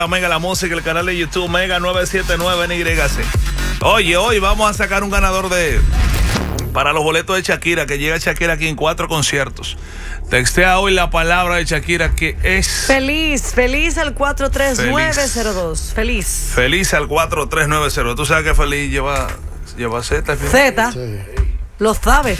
Mega la música, el canal de YouTube Mega 979 NYC. Oye, hoy vamos a sacar un ganador para los boletos de Shakira, que llega Shakira aquí en 4 conciertos. Textea hoy la palabra de Shakira, que es feliz al 43902. Feliz al 43902. Tú sabes que feliz lleva Z. Z. Sí. Lo sabes.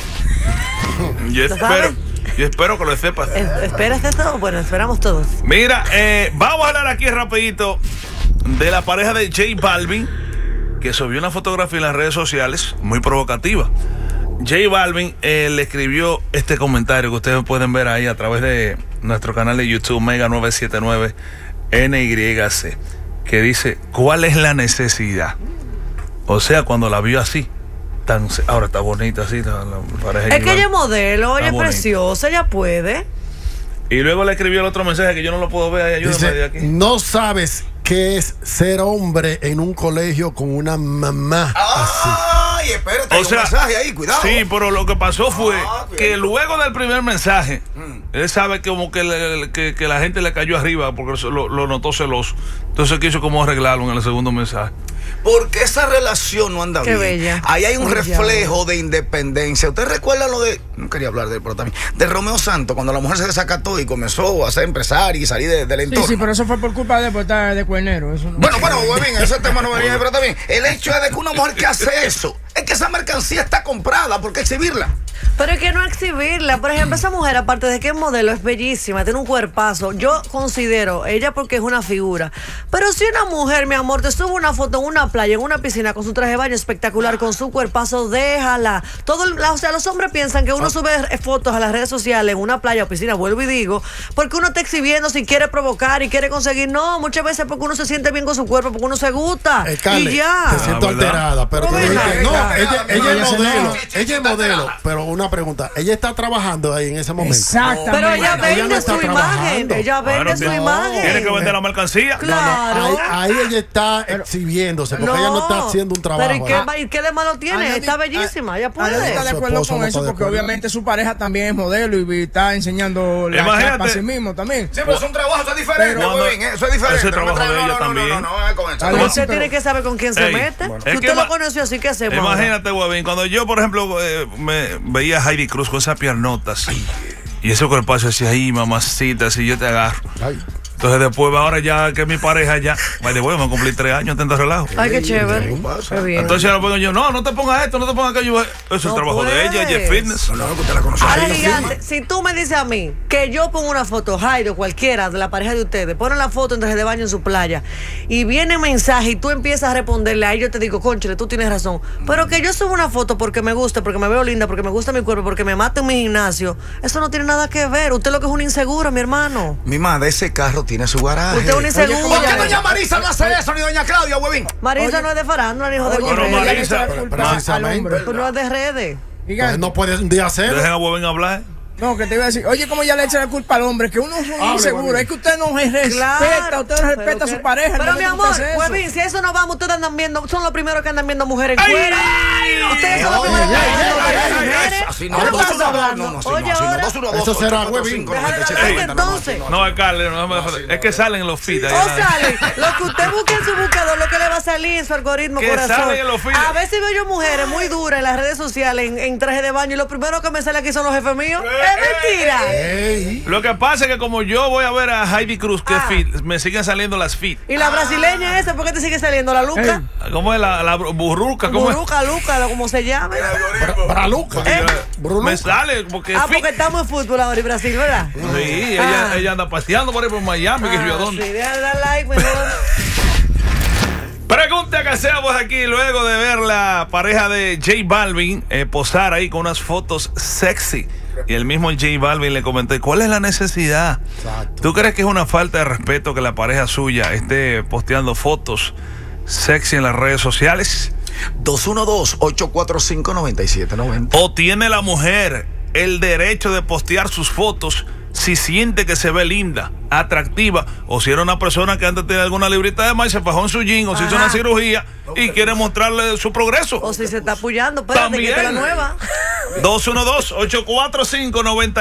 Yo espero que lo sepas. ¿Esperas eso? Bueno, esperamos todos. Mira, vamos a hablar aquí rapidito de la pareja de J Balvin, que subió una fotografía en las redes sociales muy provocativa. J Balvin le escribió este comentario que ustedes pueden ver ahí a través de nuestro canal de YouTube Mega 979 NYC, que dice: ¿cuál es la necesidad? O sea, cuando la vio así, ahora está bonita así la pareja. Es que ella es modelo, ella es preciosa, ella puede. Y luego le escribió el otro mensaje que yo no lo puedo ver. Ayúdame. Dice, de aquí. No sabes qué es ser hombre en un colegio con una mamá así. Ay, espérate, hay un mensaje ahí, cuidado. Sí, pero lo que pasó fue que luego del primer mensaje, él sabe como que la gente le cayó arriba porque lo notó celoso. Entonces quiso como arreglarlo en el segundo mensaje. Porque esa relación no anda bien. Bella. Ahí hay un reflejo de independencia. ¿Usted recuerda lo de, no quería hablar de él, pero también, de Romeo Santos, cuando la mujer se desacató y comenzó a ser empresaria y salir del entorno? Sí, pero eso fue por culpa de él, por estar de cuernero. Eso no. Bueno, bien, ese tema no venía, pero también el hecho es de que una mujer que hace eso, es que esa mercancía está comprada, ¿por qué exhibirla? Pero es que no exhibirla. Por ejemplo, esa mujer, aparte de que es modelo, es bellísima, tiene un cuerpazo. Yo considero ella porque es una figura. Pero si una mujer, mi amor, te sube una foto en una playa, en una piscina, con su traje de baño espectacular, con su cuerpazo, déjala. O sea, los hombres piensan que uno sube fotos a las redes sociales en una playa o piscina, vuelvo y digo, porque uno está exhibiendo si quiere provocar y quiere conseguir. No, muchas veces porque uno se siente bien con su cuerpo, porque uno se gusta. Carly, y ya. Te siento alterada, pero ella es modelo, pero una pregunta, ella está trabajando ahí en ese momento. Exactamente. Pero ella vende su imagen. Ella vende su imagen. Tiene que vender la mercancía. Claro. Ahí ella está exhibiéndose, porque ella no está haciendo un trabajo. Pero ¿y qué de malo tiene? Está bellísima, ella puede. Nadie está de acuerdo con eso, porque obviamente su pareja también es modelo y está enseñando la chapa a sí mismo también. Sí, pero es un trabajo, eso es diferente. Eso es diferente. Ese trabajo de ella también. Usted tiene que saber con quién se mete. Si usted lo conoció así, ¿qué hacemos? Imagínate, Huevín, cuando yo, por ejemplo, me veía a Heidi Cruz con esas piernotas y ese cuerpazo decía, ay, mamacita, si yo te agarro. Entonces después, ahora ya que mi pareja ya, me cumplí 3 años, tenta relajo. Ay, qué chévere. Qué bien. Entonces ahora pongo yo, no te pongas esto, no te pongas aquello. Eso es el trabajo de ella, ella es fitness. No, que usted la conoce. Ahora, gigante, si tú me dices a mí que yo pongo una foto, Jairo, cualquiera de la pareja de ustedes, ponen la foto en traje de baño en su playa y viene un mensaje y tú empiezas a responderle, ahí yo te digo, cónchale, tú tienes razón. Pero que yo subo una foto porque me gusta, porque me veo linda, porque me gusta mi cuerpo, porque me mato en mi gimnasio, eso no tiene nada que ver. Usted lo que es una insegura, mi hermano. Mi madre, ese carro tiene su garaje. Usted es una insegura. ¿Por qué doña Marisa no hace eso, ni doña Claudia, huevín? Marisa no es de farándula, ni hijo de Pero Marisa, tú no es de redes. Entonces no puedes un día hacerlo. Dejen a Huevín hablar. No, que te iba a decir, oye, como ya le echa la culpa al hombre, que uno es un inseguro, es que usted no respeta, usted no respeta a su pareja. Pero mi amor, Huevín, si eso no vamos, ustedes andan viendo, son los primeros que andan viendo mujeres en cuera. Ustedes son los primeros que andan viendo mujeres. ¿Qué pasa hablando? Oye, ahora. Eso será Huevín. Entonces. No, Carly, es que salen los feeds. O salen, lo que usted busque en su buscador, lo que le va a salir en su algoritmo, que corazón. salen en los feeds. A veces veo yo mujeres muy duras en las redes sociales, en traje de baño, y lo primero que me sale aquí son los jefes míos. Es mentira. Lo que pasa es que como yo voy a ver a Heidi Cruz, que feed, me siguen saliendo las feed. ¿Y la brasileña esa? ¿Por qué te sigue saliendo? ¿La Luca? ¿Cómo es la burruca? Burruca, Luca, como se llama. Braluca. Me sale porque porque estamos en fútbol ahora en Brasil, ¿verdad? Sí, ella anda paseando por ahí por Miami, que yo dónde. Sí, deja de dar like, mejor. Pregunta que hacemos aquí luego de ver la pareja de J Balvin posar ahí con unas fotos sexy. Y el mismo J Balvin le comenté, ¿cuál es la necesidad? Exacto. ¿Tú crees que es una falta de respeto que la pareja suya esté posteando fotos sexy en las redes sociales? 212-845-9790. ¿O tiene la mujer el derecho de postear sus fotos si siente que se ve linda, atractiva, o si era una persona que antes tenía alguna librita de más y se fajó en su jean, o si hizo una cirugía y quiere mostrarle su progreso? O si se está apoyando, espérate, que esta es la nueva. 212-845-9790.